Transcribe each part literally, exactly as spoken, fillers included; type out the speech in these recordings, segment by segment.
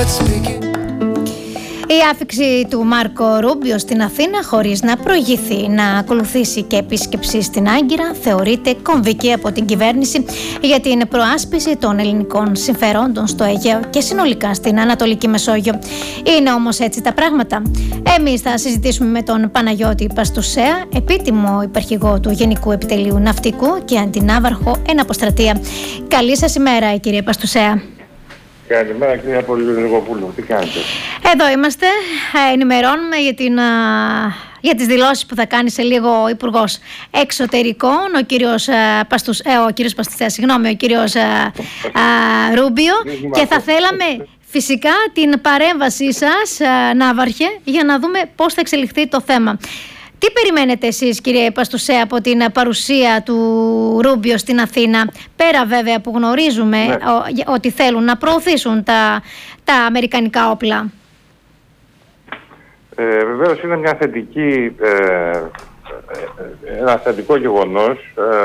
Η άφιξη του Μάρκο Ρούμπιο στην Αθήνα χωρίς να προηγηθεί να ακολουθήσει και επίσκεψη στην Άγκυρα θεωρείται κομβική από την κυβέρνηση για την προάσπιση των ελληνικών συμφερόντων στο Αιγαίο και συνολικά στην Ανατολική Μεσόγειο. Είναι όμως έτσι τα πράγματα? Εμείς θα συζητήσουμε με τον Παναγιώτη Παστουσέα, επίτιμο υπαρχηγό του Γενικού Επιτελείου Ναυτικού και αντινάβαρχο εν αποστρατεία. Καλή σας ημέρα, κύριε Παστουσέα. Καλημέρα, κυρία Πολυλογοπούλου. Τι κάνετε? Εδώ είμαστε. Ενημερώνουμε για, την, για τις δηλώσεις που θα κάνει σε λίγο ο Υπουργός Εξωτερικών, ο κύριος, Παστουσ, ε, ο κύριος Παστουσέα, συγγνώμη, ο κύριος α, α, Ρούμπιο. Και θα θέλαμε φυσικά την παρέμβασή σας, α, Ναύαρχε, για να δούμε πώς θα εξελιχθεί το θέμα. Τι περιμένετε εσείς, κύριε Παστουσέα, από την παρουσία του Ρούμπιο στην Αθήνα, πέρα βέβαια που γνωρίζουμε ναι. ότι θέλουν να προωθήσουν τα, τα αμερικανικά όπλα? Ε, βεβαίως είναι μια θετική, ε, ένα θετικό γεγονός.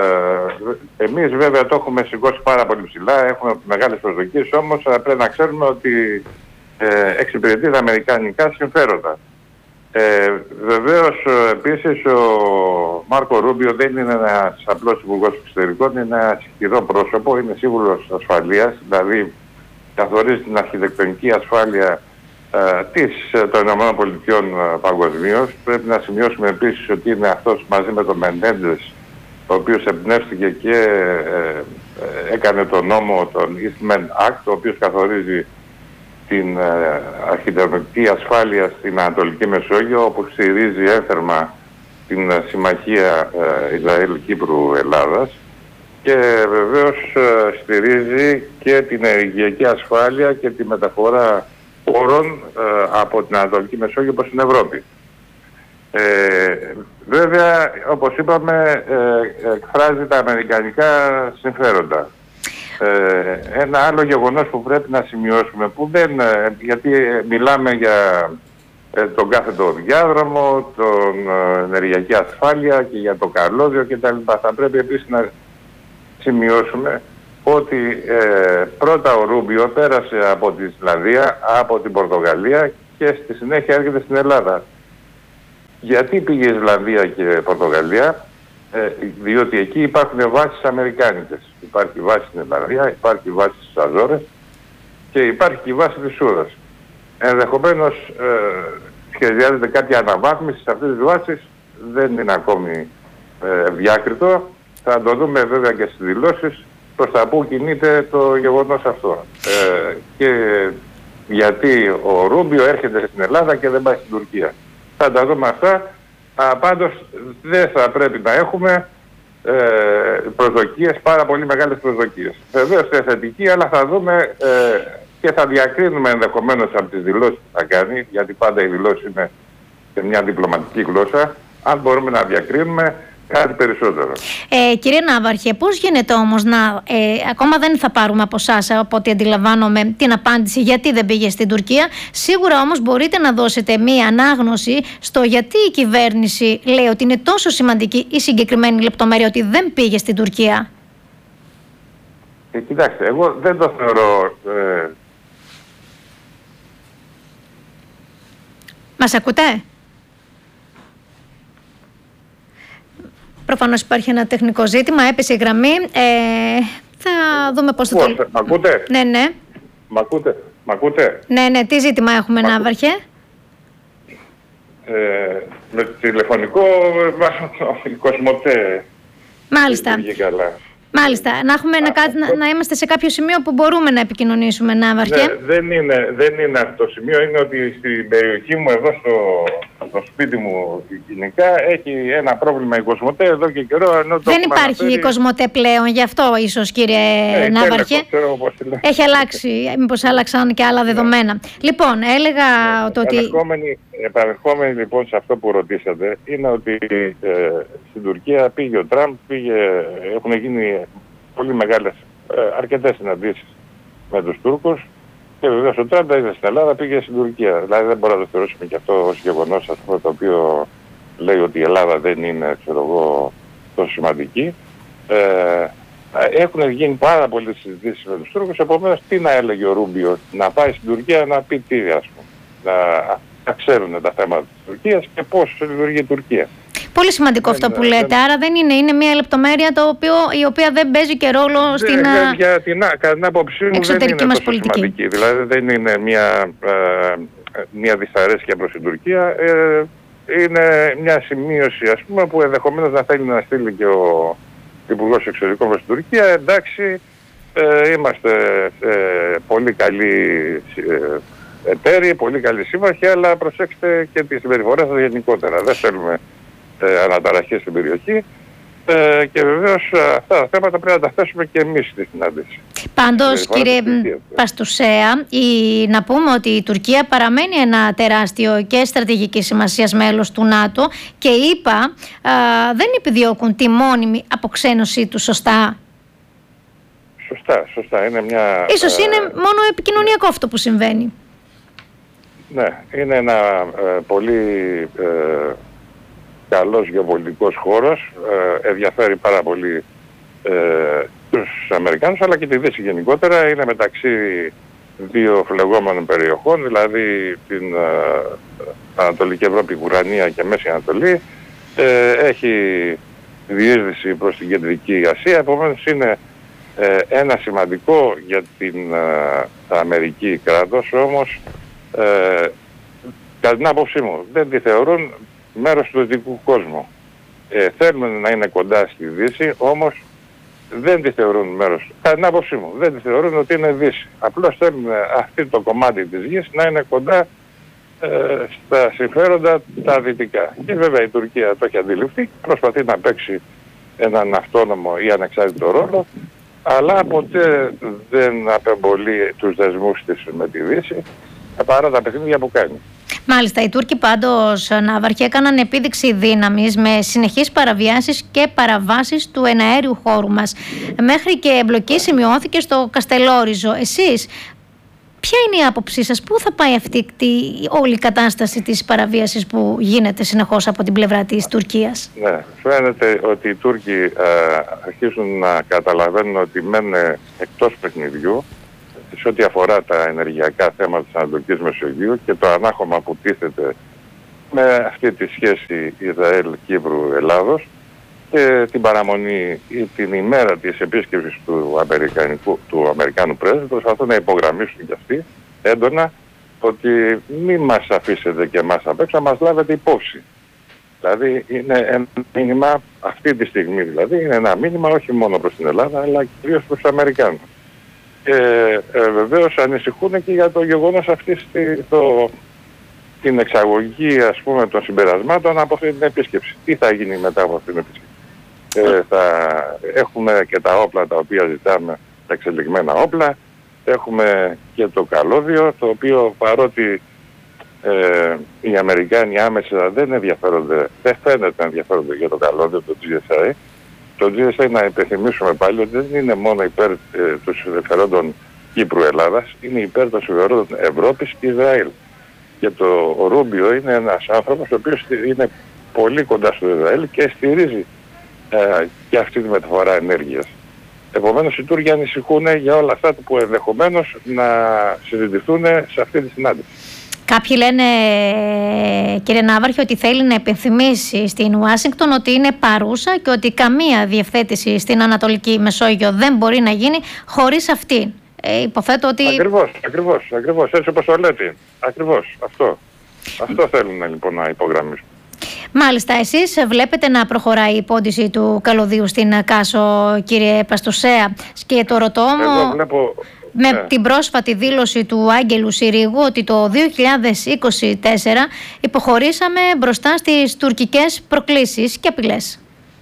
Ε, εμείς βέβαια το έχουμε σηκώσει πάρα πολύ ψηλά, έχουμε μεγάλες προσδοκίες, όμως πρέπει να ξέρουμε ότι ε, εξυπηρετεί τα αμερικανικά συμφέροντα. Ε, βεβαίως, επίσης, ο Μάρκο Ρούμπιο δεν είναι ένας απλός υπουργός εξωτερικών, είναι ένα ισχυρό πρόσωπο, είναι σύμβουλος ασφαλείας, δηλαδή καθορίζει την αρχιτεκτονική ασφάλεια ε, της, των ΗΠΑ παγκοσμίως. Πρέπει να σημειώσουμε επίσης ότι είναι αυτός μαζί με τον Μενέντες, ο οποίος εμπνεύστηκε και ε, ε, έκανε τον νόμο, τον Eastman Act, ο οποίος καθορίζει την ε, αρχιτεκτονική ασφάλεια στην Ανατολική Μεσόγειο, όπου στηρίζει ένθερμα την ε, συμμαχία ε, Ισραήλ-Κύπρου-Ελλάδας και βεβαίως ε, στηρίζει και την ενεργειακή ασφάλεια και τη μεταφορά πόρων ε, από την Ανατολική Μεσόγειο προς την Ευρώπη. Ε, βέβαια, όπως είπαμε, ε, εκφράζει τα αμερικανικά συμφέροντα. Ε, ένα άλλο γεγονός που πρέπει να σημειώσουμε, που δεν, ε, γιατί μιλάμε για ε, τον κάθετο διάδρομο, τον ε, ενεργειακή ασφάλεια και για το καλώδιο κτλ. Θα πρέπει επίσης να σημειώσουμε ότι ε, πρώτα ο Ρούμπιο πέρασε από τη Ισλανδία, από την Πορτογαλία και στη συνέχεια έρχεται στην Ελλάδα. Γιατί πήγε η Ισλανδία και η Πορτογαλία? Ε, διότι εκεί υπάρχουν βάσεις αμερικάνικες. Υπάρχει βάση στην Ελλανδία, υπάρχει βάση στις Αζόρες και υπάρχει και η βάση της Σούρας. Ενδεχομένως ε, σχεδιάζεται κάποια αναβάθμιση σε αυτές τις βάσεις, δεν είναι ακόμη ε, διάκριτο. Θα το δούμε βέβαια και στις δηλώσεις προς τα που κινείται το γεγονός αυτό. Ε, και γιατί ο Ρούμπιο έρχεται στην Ελλάδα και δεν πάει στην Τουρκία. Θα τα δούμε αυτά. Α, πάντως δεν θα πρέπει να έχουμε ε, προσδοκίες, πάρα πολύ μεγάλες προσδοκίες. Βεβαίως είναι θετική, αλλά θα δούμε ε, και θα διακρίνουμε ενδεχομένως από τις δηλώσεις που θα κάνει, γιατί πάντα η δηλώση είναι σε μια διπλωματική γλώσσα, αν μπορούμε να διακρίνουμε κάτι περισσότερο. Ε, κύριε Ναύαρχε, πώς γίνεται όμως να, ε, ακόμα δεν θα πάρουμε από εσάς, από ό,τι αντιλαμβάνομαι, την απάντηση γιατί δεν πήγε στην Τουρκία. Σίγουρα όμως μπορείτε να δώσετε μία ανάγνωση στο γιατί η κυβέρνηση λέει ότι είναι τόσο σημαντική η συγκεκριμένη λεπτομέρεια ότι δεν πήγε στην Τουρκία. Ε, κοιτάξτε, εγώ δεν το θεωρώ... Ε... Μας ακούτε? Προφανώς υπάρχει ένα τεχνικό ζήτημα, έπεσε η γραμμή. Ε, θα δούμε πώς θα το... Μ' ακούτε? Ναι, ναι. Μ' ακούτε? Μ' ακούτε? Ναι, ναι. Τι ζήτημα έχουμε, Ναύαρχε? Ε, με τηλεφωνικό, η Κοσμοτέ. Μάλιστα. Καλά. Μάλιστα. Να, έχουμε Α, να, να, να είμαστε σε κάποιο σημείο που μπορούμε να επικοινωνήσουμε, Ναύαρχε. Ναι, δεν είναι, δεν είναι αυτό το σημείο. Είναι ότι στην περιοχή μου, εδώ στο, στο σπίτι μου γενικά, έχει ένα πρόβλημα η Κοσμοτέ εδώ και καιρό. Ενώ το δεν υπάρχει αναφέρει... η Κοσμοτέ πλέον, γι' αυτό ίσως, κύριε ε, Ναύαρχε. Έχει αλλάξει, μήπως άλλαξαν και άλλα δεδομένα. Ναι. Λοιπόν, έλεγα ναι, το ότι... Επανερχόμενοι λοιπόν σε αυτό που ρωτήσατε, είναι ότι ε, στην Τουρκία πήγε ο Τραμπ, πήγε, έχουν γίνει πολύ μεγάλες, ε, αρκετές συναντήσεις με τους Τούρκους και βεβαίως ο Τραμπ ήταν στην Ελλάδα, πήγε στην Τουρκία. Δηλαδή δεν μπορούμε να το θεωρήσουμε και αυτό ως γεγονός, αυτό το οποίο λέει ότι η Ελλάδα δεν είναι, ξέρω εγώ, τόσο σημαντική. Ε, Έχουν γίνει πάρα πολλές συζητήσεις με τους Τούρκους, επομένως τι να έλεγε ο Ρούμπιο, να πάει στην Τουρκία να πει τι, ας πούμε, να, να ξέρουν τα θέματα της Τουρκίας και πώς λειτουργεί η Τουρκία. Πολύ σημαντικό δεν, αυτό που λέτε, δεν... άρα δεν είναι, είναι μια λεπτομέρεια το οποίο, η οποία δεν παίζει και ρόλο δεν, στην δεν, για την, κατά την άποψή μου δεν είναι τόσο πολιτική. Σημαντική. Δηλαδή δεν είναι μια, ε, μια δυσαρέσκεια προς την Τουρκία, ε, είναι μια σημείωση, ας πούμε, που ενδεχομένως να θέλει να στείλει και ο Υπουργός Εξωτερικών προς την Τουρκία. Εντάξει, ε, είμαστε ε, πολύ καλοί ε, εταίροι, πολύ καλοί σύμμαχοι, αλλά προσέξτε και τη συμπεριφορά σας γενικότερα. Δεν θέλουμε ε, αναταραχές στην περιοχή. Ε, και βεβαίως αυτά τα θέματα πρέπει να τα θέσουμε και εμείς στη συνάντηση. Πάντως, κύριε Παστουσέα, η, να πούμε ότι η Τουρκία παραμένει ένα τεράστιο και στρατηγική σημασίας μέλος του ΝΑΤΟ και οι ΗΠΑ δεν επιδιώκουν τη μόνιμη αποξένωσή του, σωστά? Σωστά, σωστά. Είναι μια, Ίσως είναι μόνο επικοινωνιακό αυτό που συμβαίνει. Ναι, είναι ένα ε, πολύ ε, καλός γεωπολιτικός χώρος, ε, ενδιαφέρει πάρα πολύ ε, τους Αμερικάνους αλλά και τη Δύση γενικότερα. Είναι μεταξύ δύο φλεγόμενων περιοχών, δηλαδή την ε, Ανατολική Ευρώπη, Ουρανία και Μέση Ανατολή. Ε, έχει διείσδυση προς την Κεντρική Ασία, επομένως είναι ε, ένα σημαντικό για την ε, Αμερική κράτος, όμως ε, κατά την άποψή μου δεν τη θεωρούν μέρος του δυτικού κόσμου. Ε, θέλουν να είναι κοντά στη Δύση, όμως δεν τη θεωρούν μέρος, κατά την άποψή μου, δεν τη θεωρούν ότι είναι Δύση. Απλώς θέλουν αυτό το κομμάτι της γης να είναι κοντά ε, στα συμφέροντα τα δυτικά. Και βέβαια η Τουρκία το έχει αντιληφθεί, προσπαθεί να παίξει έναν αυτόνομο ή ανεξάρτητο ρόλο, αλλά ποτέ δεν απεμπολεί τους δεσμούς της με τη Δύση, παρά τα παιχνίδια που κάνει. Μάλιστα, οι Τούρκοι πάντως, Ναύαρχε, έκαναν επίδειξη δύναμης με συνεχείς παραβιάσεις και παραβάσεις του εναέριου χώρου μας. Μέχρι και εμπλοκή σημειώθηκε στο Καστελόριζο. Εσείς, ποια είναι η άποψή σας, πού θα πάει αυτή η όλη η κατάσταση της παραβίασης που γίνεται συνεχώς από την πλευρά της Τουρκίας? Ναι, φαίνεται ότι οι Τούρκοι α, αρχίζουν να καταλαβαίνουν ότι μένουν εκτός παιχνιδιού σε ό,τι αφορά τα ενεργειακά θέματα της Ανατολικής Μεσογείου και το ανάχωμα που τίθεται με αυτή τη σχέση Ισραήλ-Κύπρου-Ελλάδος και την παραμονή ή την ημέρα της επίσκεψης του, Αμερικανικού, του Αμερικάνου πρέσβη προσπαθούν να υπογραμμίσουν κι αυτοί έντονα ότι μην μας αφήσετε και εμάς απ' έξω, μας λάβετε υπόψη. Δηλαδή είναι ένα μήνυμα αυτή τη στιγμή, δηλαδή είναι ένα μήνυμα όχι μόνο προς την Ελλάδα αλλά κυρίως προς τους Αμερικάνους. Και ε, βεβαίως ανησυχούν και για το γεγονός αυτής το, την εξαγωγή, ας πούμε, των συμπερασμάτων από αυτή την επίσκεψη. Τι θα γίνει μετά από αυτή την επίσκεψη? Ε, θα έχουμε και τα όπλα τα οποία ζητάμε, τα εξελιγμένα όπλα. Έχουμε και το καλώδιο, το οποίο παρότι ε, οι Αμερικάνοι άμεσα δεν ενδιαφέρονται, δεν φαίνεται να ενδιαφέρονται για το καλώδιο, το τζι ες άι. Το τζι ες άι, να υπενθυμίσουμε πάλι ότι δεν είναι μόνο υπέρ ε, των συμφερόντων Κύπρου-Ελλάδας, είναι υπέρ των συμφερόντων Ευρώπης και Ισραήλ. Και το ο Ρούμπιο είναι ένας άνθρωπος ο οποίος είναι πολύ κοντά στο Ισραήλ και στηρίζει ε, και αυτή τη μεταφορά ενέργειας. Επομένως οι Τούρκοι ανησυχούν για όλα αυτά που ενδεχομένως να συζητηθούν σε αυτή τη συνάντηση. Κάποιοι λένε, κύριε Ναύαρχε, ότι θέλει να υπενθυμίσει στην Ουάσιγκτον ότι είναι παρούσα και ότι καμία διευθέτηση στην Ανατολική Μεσόγειο δεν μπορεί να γίνει χωρίς αυτή. Ε, υποθέτω ότι... Ακριβώς, ακριβώς, ακριβώς, έτσι όπως το λέτε. Ακριβώς, αυτό. Αυτό θέλουν λοιπόν να υπογραμμίσουν. Μάλιστα, εσείς βλέπετε να προχωράει η πόντιση του καλωδίου στην Κάσο, κύριε Παστουσέα, και το ρωτώ μου... Βλέπω... Με ναι. την πρόσφατη δήλωση του Άγγελου Συρίγου ότι το δύο χιλιάδες είκοσι τέσσερα υποχωρήσαμε μπροστά στις τουρκικές προκλήσεις και απειλές.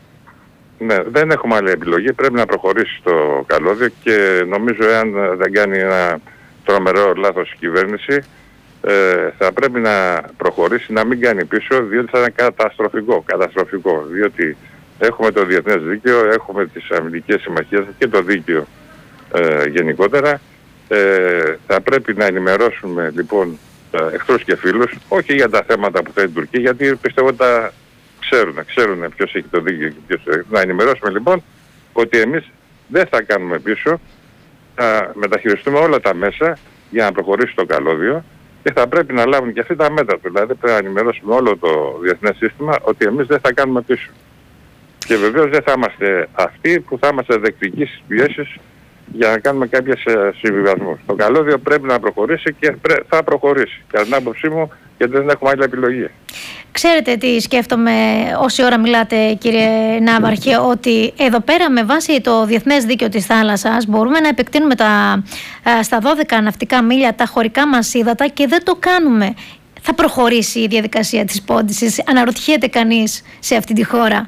Ναι, δεν έχουμε άλλη επιλογή. Πρέπει να προχωρήσει το καλώδιο και νομίζω εάν δεν κάνει ένα τρομερό λάθος η κυβέρνηση ε, θα πρέπει να προχωρήσει, να μην κάνει πίσω, διότι θα είναι καταστροφικό. Καταστροφικό, διότι έχουμε το διεθνές δίκαιο, έχουμε τις αμυντικές συμμαχίες και το δίκαιο Ε, γενικότερα. Ε, θα πρέπει να ενημερώσουμε λοιπόν εχθρούς και φίλους, όχι για τα θέματα που θέλει η Τουρκία, γιατί πιστεύω ότι τα ξέρουν, ξέρουν ποιος έχει το δίκαιο και ποιος έχει. Να ενημερώσουμε λοιπόν ότι εμείς δεν θα κάνουμε πίσω, θα μεταχειριστούμε όλα τα μέσα για να προχωρήσει το καλώδιο και θα πρέπει να λάβουν και αυτοί τα μέτρα του. Δηλαδή πρέπει να ενημερώσουμε όλο το διεθνές σύστημα ότι εμείς δεν θα κάνουμε πίσω. Και βεβαίως δεν θα είμαστε αυτοί που θα είμαστε δεκτικοί στις πιέσεις για να κάνουμε κάποιες συμβιβασμούς. Το καλώδιο πρέπει να προχωρήσει και θα προχωρήσει. Κατά την άποψή μου, γιατί δεν έχουμε άλλη επιλογή. Ξέρετε τι σκέφτομαι όση ώρα μιλάτε, κύριε Ναύαρχε, ότι εδώ πέρα με βάση το Διεθνές Δίκαιο της Θάλασσας μπορούμε να επεκτείνουμε τα, στα δώδεκα ναυτικά μίλια τα χωρικά μας ύδατα και δεν το κάνουμε. Θα προχωρήσει η διαδικασία της πόντισης? Αναρωτιέται κανείς σε αυτή τη χώρα?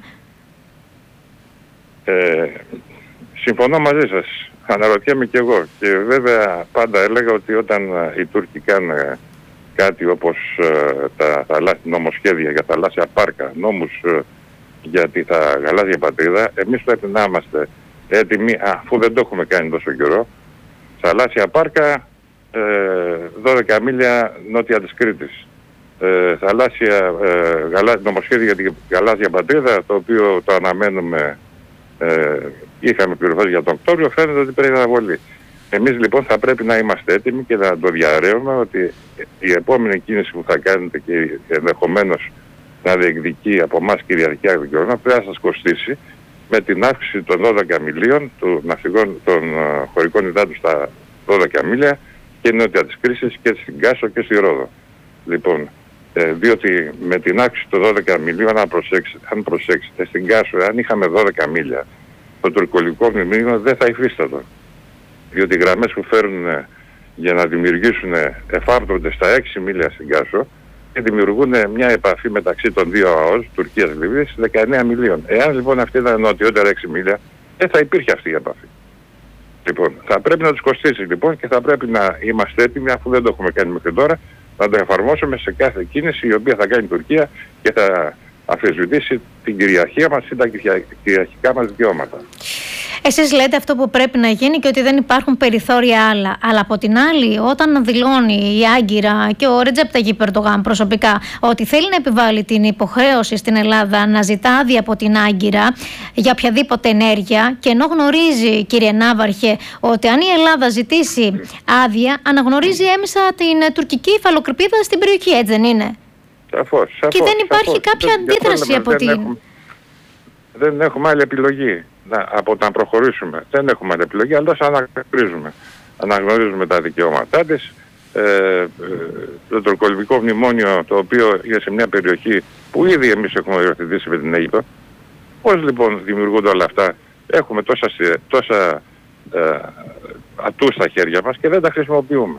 Ε, συμφωνώ μαζί σας. Αναρωτιέμαι και εγώ. Και βέβαια πάντα έλεγα ότι όταν οι Τούρκοι κάνουν κάτι όπως ε, τα θαλάσσια νομοσχέδια για θαλάσσια πάρκα, νόμους ε, για τη θα, γαλάζια πατρίδα, εμείς πρέπει να είμαστε έτοιμοι, αφού δεν το έχουμε κάνει τόσο καιρό, θαλάσσια πάρκα ε, δώδεκα μίλια νότια της Κρήτης. Ε, θαλάσσια ε, γαλά, νομοσχέδια για τη γαλάζια πατρίδα, το οποίο το αναμένουμε, ε, είχαμε πληροφορίες για τον Οκτώβριο, φαίνεται ότι πρέπει να αναβολεί. Εμείς λοιπόν θα πρέπει να είμαστε έτοιμοι και να το διαρρέουμε ότι η επόμενη κίνηση που θα κάνετε και ενδεχομένως να διεκδικεί από εμάς κυριαρχικά δικαιώματα πρέπει να σας κοστίσει με την αύξηση των δώδεκα μιλίων του ναυτικών των uh, χωρικών υδάτων στα δώδεκα μίλια και νότια της Κρήσης και στην Κάσο και στη Ρόδο. Λοιπόν, ε, διότι με την αύξηση των δώδεκα μιλίων, αν προσέξετε, αν προσέξετε στην Κάσο, αν είχαμε δώδεκα μίλια, το τουρκολικό μνημείο δεν θα υφίστατο. Διότι οι γραμμές που φέρνουν για να δημιουργήσουν εφάρτονται στα έξι μίλια στην Κάσο και δημιουργούν μια επαφή μεταξύ των δύο ΑΟΣ, Τουρκίας-Λιβύης, δεκαεννέα μιλίων. Εάν λοιπόν αυτή ήταν νοτιότερα έξι μίλια, δεν θα υπήρχε αυτή η επαφή. Λοιπόν, θα πρέπει να τους κοστίσει λοιπόν και θα πρέπει να είμαστε έτοιμοι, αφού δεν το έχουμε κάνει μέχρι τώρα, να το εφαρμόσουμε σε κάθε κίνηση η οποία θα κάνει η Τουρκία και θα αφισβητήσει την κυριαρχία μας ή τα κυριαρχικά μας δικαιώματα. Εσείς λέτε αυτό που πρέπει να γίνει και ότι δεν υπάρχουν περιθώρια άλλα. Αλλά από την άλλη, όταν δηλώνει η Άγκυρα και ο Ρετζέπ Ταγιπ Ερντογάν προσωπικά ότι θέλει να επιβάλλει την υποχρέωση στην Ελλάδα να ζητά άδεια από την Άγκυρα για οποιαδήποτε ενέργεια, και ενώ γνωρίζει, κύριε Ναύαρχε, ότι αν η Ελλάδα ζητήσει άδεια, αναγνωρίζει έμεσα την τουρκική υφαλοκρηπίδα στην περιοχή, έτσι δεν είναι? Σαφώς, σαφώς, και δεν υπάρχει σαφώς. κάποια δεν, αντίδραση από δεν την... Έχουμε, δεν έχουμε άλλη επιλογή να, από το να προχωρήσουμε. Δεν έχουμε άλλη επιλογή, αλλά αναγνωρίζουμε. Αναγνωρίζουμε τα δικαιώματά της. Ε, ε, το τουρκολιβικό μνημόνιο, το οποίο είναι σε μια περιοχή που ήδη εμείς έχουμε υιοθετήσει με την Αίγυπτο. Πώς λοιπόν δημιουργούνται όλα αυτά? Έχουμε τόσα, τόσα ε, ατούς στα χέρια μας και δεν τα χρησιμοποιούμε.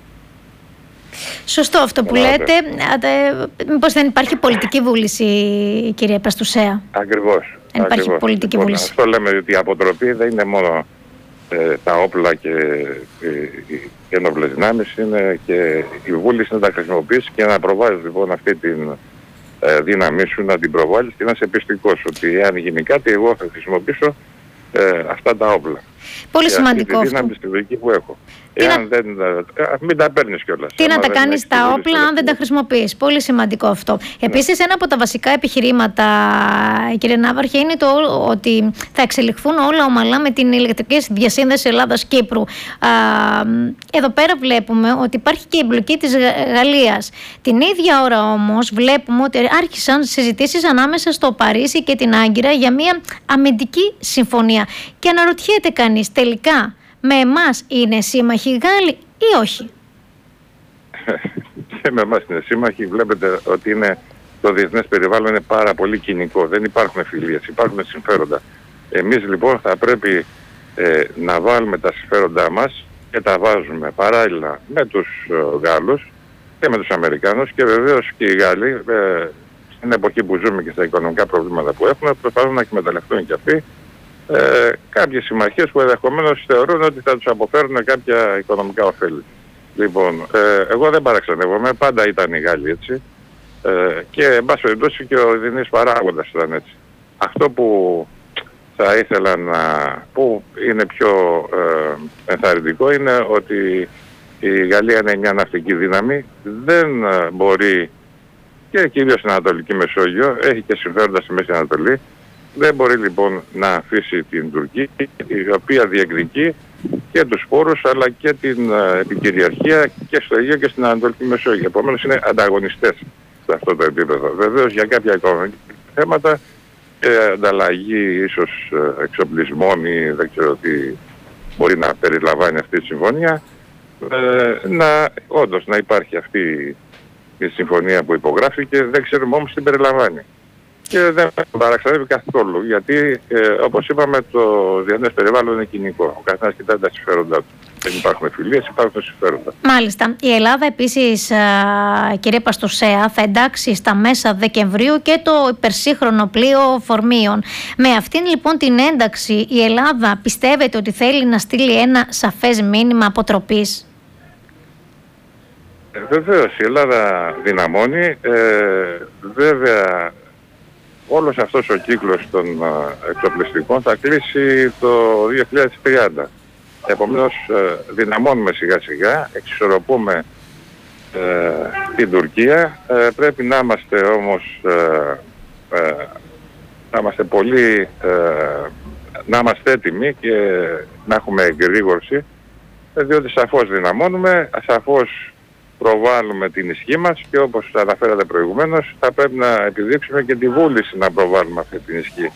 Σωστό αυτό που λέτε. Μήπως δεν υπάρχει πολιτική βούληση, κύριε Παστουσέα? Ακριβώς. Δεν υπάρχει ακριβώς. πολιτική λοιπόν, βούληση. Αυτό λέμε, ότι η αποτροπή δεν είναι μόνο ε, τα όπλα και ε, οι ένοπλες δυνάμεις, είναι και η βούληση να τα χρησιμοποιήσει και να προβάλλεις λοιπόν αυτή την ε, δύναμή σου, να την προβάλλεις και να είσαι πιστικός ότι εάν γίνει κάτι εγώ θα χρησιμοποιήσω ε, αυτά τα όπλα. Πολύ και σημαντικό αυτή τη αυτό. δύναμη στη λογική που έχω. Εάν να... δεν, μην τα παίρνεις κιόλας. Τι να τα δεν κάνεις τα όπλα αν δεν τα χρησιμοποιείς? Πολύ σημαντικό αυτό. Ναι. Επίσης, ένα από τα βασικά επιχειρήματα, κύριε Ναύαρχε, είναι το ότι θα εξελιχθούν όλα ομαλά με την ηλεκτρική διασύνδεση Ελλάδας-Κύπρου. Εδώ πέρα βλέπουμε ότι υπάρχει και η εμπλοκή της Γαλλίας. Την ίδια ώρα όμως βλέπουμε ότι άρχισαν συζητήσεις ανάμεσα στο Παρίσι και την Άγκυρα για μια αμυντική συμφωνία. Και αναρωτιέται κανείς τελικά, με εμάς είναι σύμμαχοι οι Γάλλοι ή όχι? Και με εμάς είναι σύμμαχοι. Βλέπετε ότι είναι, το διεθνές περιβάλλον είναι πάρα πολύ κοινικό. Δεν υπάρχουν φιλίες, υπάρχουν συμφέροντα. Εμείς λοιπόν θα πρέπει ε, να βάλουμε τα συμφέροντά μας και τα βάζουμε παράλληλα με τους ε, Γάλλους και με τους Αμερικάνους, και βεβαίως και οι Γάλλοι ε, στην εποχή που ζούμε και στα οικονομικά προβλήματα που έχουμε προσπαθούν να εκμεταλλευτούν και αυτοί Ε, κάποιες συμμαχίες που ενδεχομένως θεωρούν ότι θα τους αποφέρουν κάποια οικονομικά ωφέλη. Λοιπόν, ε, εγώ δεν παραξενεύομαι, πάντα ήταν οι Γάλλοι έτσι ε, και εν πάση περιπτώσει και ο διεθνής παράγοντας ήταν έτσι. Αυτό που θα ήθελα να, που είναι πιο ε, ενθαρρυντικό είναι ότι η Γαλλία είναι μια ναυτική δύναμη, δεν μπορεί, και κυρίως στην Ανατολική Μεσόγειο, έχει και συμφέροντα στη Μέση Ανατολή, Δεν μπορεί λοιπόν να αφήσει την Τουρκία, η οποία διεκδικεί και τους πόρους αλλά και την uh, επικυριαρχία και στο Αιγαίο και στην Ανατολική Μεσόγειο. Επομένως είναι ανταγωνιστές σε αυτό το επίπεδο. Βεβαίως για κάποια οικονομικά θέματα και ανταλλαγή ίσως εξοπλισμών ή δεν ξέρω τι μπορεί να περιλαμβάνει αυτή η συμφωνία, ε, να, όντως να υπάρχει αυτή η συμφωνία που υπογράφηκε, δεν ξέρουμε όμως τι περιλαμβάνει. Και δεν παραξενεύει καθόλου, γιατί ε, όπως είπαμε το διεθνές περιβάλλον είναι κοινικό. Ο καθένας κοιτάει τα συμφέροντά του. Δεν υπάρχουν φιλίες, υπάρχουν συμφέροντα. Μάλιστα. Η Ελλάδα επίσης, α, κύριε Παστουσέα, θα εντάξει στα μέσα Δεκεμβρίου και το υπερσύγχρονο πλοίο Φορμίων. Με αυτήν λοιπόν την ένταξη η Ελλάδα πιστεύετε ότι θέλει να στείλει ένα σαφές μήνυμα αποτροπής? Ε, βεβαίως η Ελλάδα δυναμώνει. Ε, βέβαια όλος αυτός ο κύκλος των uh, εξοπλιστικών θα κλείσει το δύο χιλιάδες τριάντα. Επομένως uh, δυναμώνουμε σιγά σιγά, εξισορροπούμε uh, την Τουρκία. Uh, πρέπει να είμαστε όμως uh, uh, να είμαστε πολύ uh, να είμαστε έτοιμοι και να έχουμε εγρήγορση, διότι σαφώς δυναμώνουμε, σαφώς προβάλλουμε την ισχύ μας και όπως αναφέρατε προηγουμένως θα πρέπει να επιδείξουμε και τη βούληση να προβάλλουμε αυτή την ισχύ.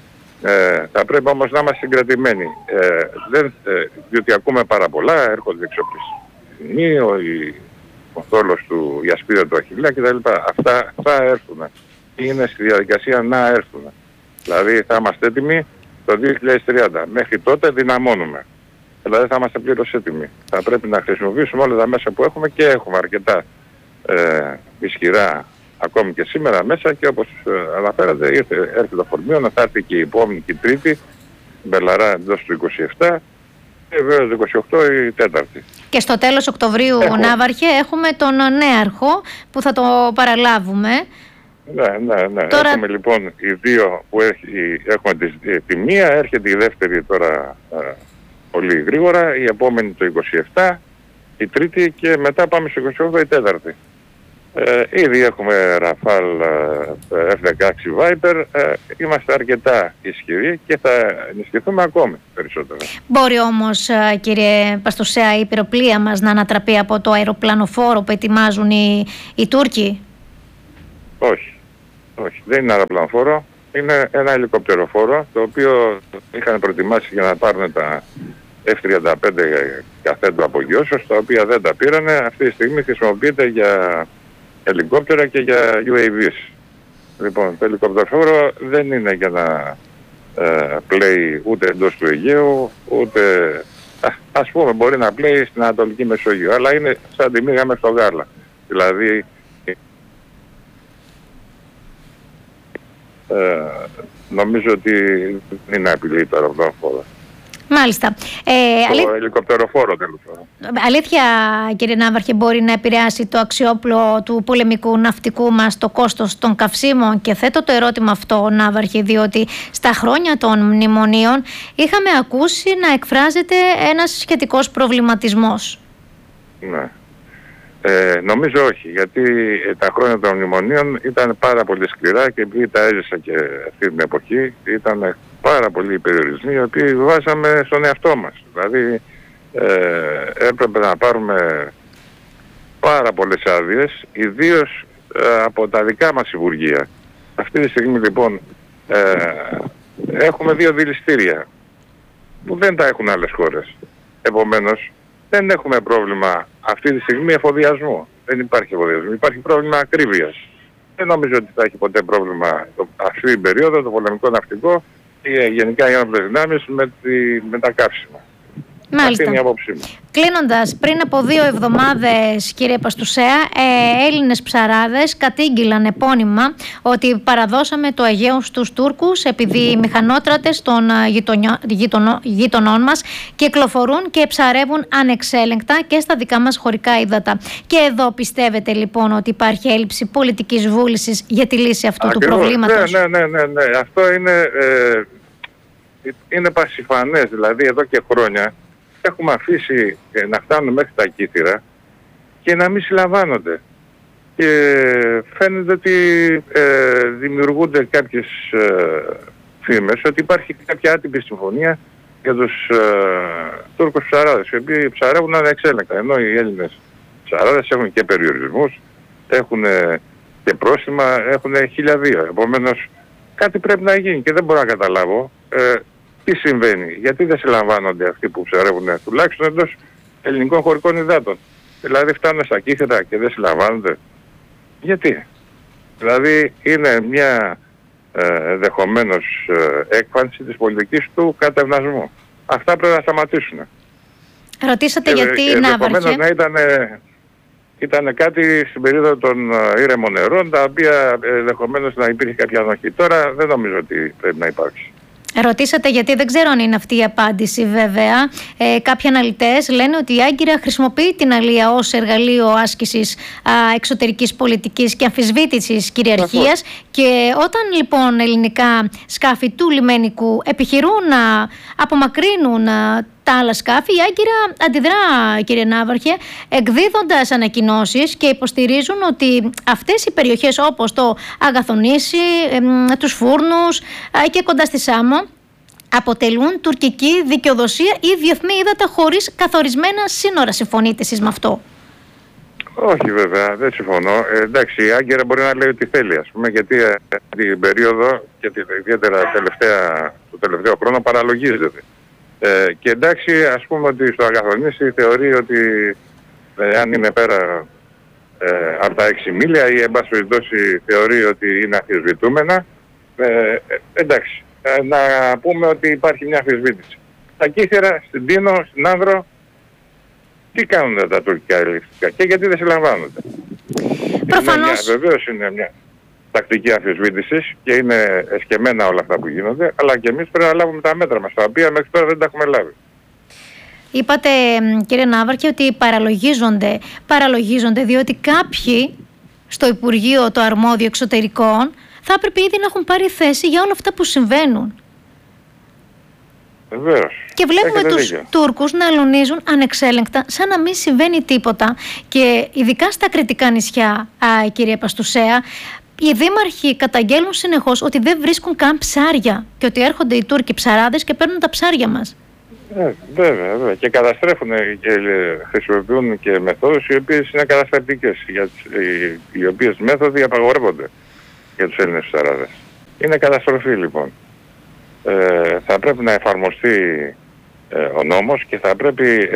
Ε, θα πρέπει όμως να είμαστε συγκρατημένοι, ε, δεν, ε, διότι ακούμε πάρα πολλά, έρχονται εξοπλισμοί, ο, ο θόλος του, η ασπίδα του Αχιλλέα κτλ. Αυτά θα έρθουν, είναι στη διαδικασία να έρθουν. Δηλαδή θα είμαστε έτοιμοι το δύο χιλιάδες τριάντα, μέχρι τότε δυναμώνουμε. Δηλαδή θα είμαστε πλήρως έτοιμοι. Θα πρέπει να χρησιμοποιήσουμε όλα τα μέσα που έχουμε και έχουμε αρκετά ε, ισχυρά ακόμη και σήμερα μέσα και όπως ε, αναφέρατε ήρθε, έρχεται το Φορμίο, θα έρθει και η επόμενη και η τρίτη, Μπελαρά εντός του είκοσι επτά και βέβαια το είκοσι οκτώ η τέταρτη. Και στο τέλος Οκτωβρίου, Έχω. Ναύαρχε, έχουμε τον νέαρχο που θα το παραλάβουμε. Ναι, ναι, ναι. Τώρα... Έχουμε λοιπόν οι δύο που έχει, έχουμε τη, τη μία, έρχεται η δεύτερη τώρα ε, πολύ γρήγορα, η επόμενη το είκοσι επτά, η τρίτη και μετά πάμε στο είκοσι οκτώ η τέταρτη. Ε, ήδη έχουμε Rafale ε, εφ δεκαέξι Viper, ε, είμαστε αρκετά ισχυροί και θα ενισχυθούμε ακόμη περισσότερο. Μπορεί όμως, κύριε Παστουσέα, η πυροπλία μας να ανατραπεί από το αεροπλανοφόρο που ετοιμάζουν οι, οι Τούρκοι? Όχι, όχι, δεν είναι αεροπλανοφόρο, είναι ένα ελικόπτεροφόρο το οποίο είχαν προετοιμάσει για να πάρουν τα εφ τριάντα πέντε καθέτου απογειώσεως, τα οποία δεν τα πήρανε. Αυτή τη στιγμή χρησιμοποιείται για ελικόπτερα και για γιου έι βις. Λοιπόν, το ελικόπτεροφόρο δεν είναι για να ε, πλέει ούτε εντός του Αιγαίου, ούτε α, ας πούμε μπορεί να πλέει στην Ανατολική Μεσόγειο, αλλά είναι σαν τη μύγα μες στο γάλα. Δηλαδή ε, νομίζω ότι δεν είναι απειλή το αεροπλανοφόρο. Μάλιστα. Ε, το αλή... ελικοπτεροφόρο τέλος πάντων. Αλήθεια, κύριε Ναύαρχε, μπορεί να επηρεάσει το αξιόπλο του πολεμικού ναυτικού μας το κόστος των καυσίμων? Και θέτω το ερώτημα αυτό, Ναύαρχε, διότι στα χρόνια των μνημονίων είχαμε ακούσει να εκφράζεται ένας σχετικός προβληματισμός. Ναι. Ε, νομίζω όχι, γιατί τα χρόνια των μνημονίων ήταν πάρα πολύ σκληρά και επειδή τα έζησα και αυτή την εποχή ήταν πάρα πολλοί περιορισμοί οι οποίοι βάζαμε στον εαυτό μας. Δηλαδή ε, έπρεπε να πάρουμε πάρα πολλές άδειες, ιδίως ε, από τα δικά μας υπουργεία. Αυτή τη στιγμή λοιπόν ε, έχουμε δύο δηληστήρια που δεν τα έχουν άλλες χώρες. Επομένως δεν έχουμε πρόβλημα αυτή τη στιγμή εφοδιασμού. Δεν υπάρχει εφοδιασμό. Υπάρχει πρόβλημα ακρίβειας. Δεν νομίζω ότι θα έχει ποτέ πρόβλημα το, αυτή την περίοδο το πολεμικό ναυτικό ή γενικά οι ένοπλες δυνάμεις με, τη, με τα καύσιμα. Μάλιστα. Αυτή είναι η άποψή μου. Κλείνοντας, πριν από δύο εβδομάδες, κύριε Παστουσέα, ε, Έλληνες ψαράδες κατήγγυλαν επώνυμα ότι παραδώσαμε το Αιγαίο στους Τούρκους επειδή οι μηχανότρατες των γειτονών μας κυκλοφορούν και ψαρεύουν ανεξέλεγκτα και στα δικά μας χωρικά ύδατα. Και εδώ πιστεύετε λοιπόν ότι υπάρχει έλλειψη πολιτικής βούλησης για τη λύση αυτού Ακριβώς. του προβλήματος? Ναι, ναι, ναι, ναι. Αυτό είναι, ε, είναι πασιφανές. Δηλαδή εδώ και χρόνια έχουμε αφήσει ε, να φτάνουν μέχρι τα κύθυρα και να μην συλλαμβάνονται. Και φαίνεται ότι ε, δημιουργούνται κάποιες ε, φήμες ότι υπάρχει κάποια άτυπη συμφωνία για τους ε, Τούρκους ψαράδες, οι οποίοι ψαρεύουν ανεξέλεγκτα, ενώ οι Έλληνες ψαράδες έχουν και περιορισμούς, έχουν και πρόστιμα, έχουν χίλια δύο. Επομένως κάτι πρέπει να γίνει και δεν μπορώ να καταλάβω ε, τι συμβαίνει. Γιατί δεν συλλαμβάνονται αυτοί που ψαρεύουν τουλάχιστον εντός ελληνικών χωρικών υδάτων. Δηλαδή φτάνουν στα κύθρα και δεν συλλαμβάνονται. Γιατί? Δηλαδή είναι μια ε, δεχομένως ε, έκφανση της πολιτικής του κατευνασμού. Αυτά πρέπει να σταματήσουν. Ρωτήσατε και, γιατί και Ναύαρχε. να ήταν, ήταν κάτι στην περίοδο των ήρεμων νερών, τα οποία ενδεχομένως να υπήρχε κάποια ανοχή. Τώρα δεν νομίζω ότι πρέπει να υπάρξει. Ρωτήσατε γιατί, δεν ξέρω αν είναι αυτή η απάντηση βέβαια. Ε, κάποιοι αναλυτές λένε ότι η Άγκυρα χρησιμοποιεί την αλία ως εργαλείο άσκησης α, εξωτερικής πολιτικής και αμφισβήτησης κυριαρχίας. Και όταν λοιπόν ελληνικά σκάφη του λιμενικού επιχειρούν να απομακρύνουν α, τα άλλα σκάφη, η Άγκυρα αντιδρά, κύριε Ναύαρχε, εκδίδοντας ανακοινώσεις και υποστηρίζουν ότι αυτές οι περιοχές όπως το Αγαθονήσι, ε, τους Φούρνους ε, και κοντά στη Σάμο αποτελούν τουρκική δικαιοδοσία ή διεθνή ύδατα χωρίς καθορισμένα σύνορα. Συμφωνείτε εσείς με αυτό? Όχι βέβαια, δεν συμφωνώ. Ε, εντάξει, η Άγκυρα μπορεί να λέει ότι θέλει, ας πούμε, γιατί ε, την περίοδο και ιδιαίτερα τελευταία, το τελευταίο χρόνο παραλογίζεται. Ε, και εντάξει, ας πούμε ότι στο Αγαθονήσι θεωρεί ότι ε, αν είναι πέρα ε, από τα έξι μίλια ή εν πάση περιπτώσει θεωρεί ότι είναι αμφισβητούμενα. Ε, ε, εντάξει, ε, να πούμε ότι υπάρχει μια αμφισβήτηση. Τα κύθερα, στην Τίνο, στην Άνδρο, τι κάνουν τα τουρκικά ελευθερικά και γιατί δεν συλλαμβάνονται? Προφανώς. Βεβαίως είναι μια τακτική αμφισβήτησης και είναι εσκεμμένα όλα αυτά που γίνονται, αλλά και εμείς πρέπει να λάβουμε τα μέτρα μας, τα οποία μέχρι τώρα δεν τα έχουμε λάβει. Είπατε, κύριε Ναύαρχε, ότι παραλογίζονται. Παραλογίζονται διότι κάποιοι στο Υπουργείο το αρμόδιο εξωτερικών θα έπρεπε ήδη να έχουν πάρει θέση για όλα αυτά που συμβαίνουν. Βεβαίως. Και βλέπουμε Έχετε τους δίκιο. Τούρκους να αλωνίζουν ανεξέλεγκτα, σαν να μην συμβαίνει τίποτα. Και ειδικά στα Κρητικά νησιά, α, κύριε Παστουσέα, οι δήμαρχοι καταγγέλνουν συνεχώς ότι δεν βρίσκουν καν ψάρια και ότι έρχονται οι Τούρκοι ψαράδες και παίρνουν τα ψάρια μας. Ε, βέβαια, βέβαια. Και καταστρέφουν και χρησιμοποιούν και μεθόδους οι οποίες είναι καταστρεπτικές, για τις, οι, οι οποίες μέθοδοι απαγορεύονται για τους Έλληνες ψαράδες. Είναι καταστροφή λοιπόν. Ε, θα πρέπει να εφαρμοστεί ε, ο νόμος και θα πρέπει